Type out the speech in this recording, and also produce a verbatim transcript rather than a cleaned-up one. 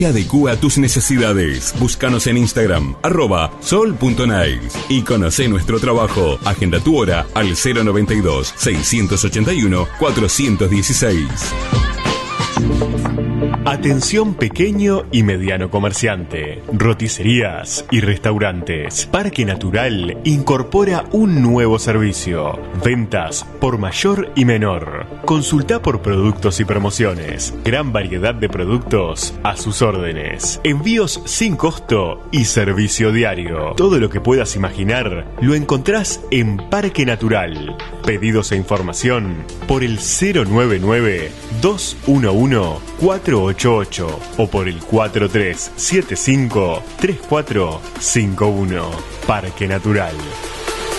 Adecúa a tus necesidades. Búscanos en Instagram, arroba sol.nails y conoce nuestro trabajo. Agenda tu hora al cero noventa y dos, seiscientos ochenta y uno, cuatrocientos dieciséis. Atención pequeño y mediano comerciante, roticerías y restaurantes. Parque Natural incorpora un nuevo servicio: ventas por mayor y menor. Consulta por productos y promociones. Gran variedad de productos a sus órdenes. Envíos sin costo y servicio diario. Todo lo que puedas imaginar lo encontrás en Parque Natural. Pedidos e información por el cero nueve nueve, dos uno uno, cuatro ocho ocho o por el cuatro tres siete cinco, tres cuatro cinco uno. Parque Natural.